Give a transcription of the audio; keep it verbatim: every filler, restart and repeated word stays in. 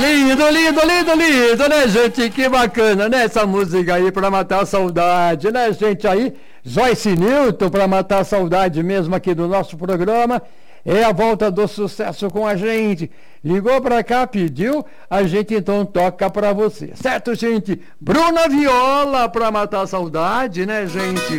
Lindo, lindo, lindo, lindo, né, gente? Que bacana, né? Essa música aí pra matar a saudade, né, gente? Aí, Joyce Newton, pra matar a saudade mesmo aqui do nosso programa. É a volta do sucesso com a gente. Ligou pra cá, pediu, a gente então toca pra você. Certo, gente? Bruna Viola pra matar a saudade, né, gente?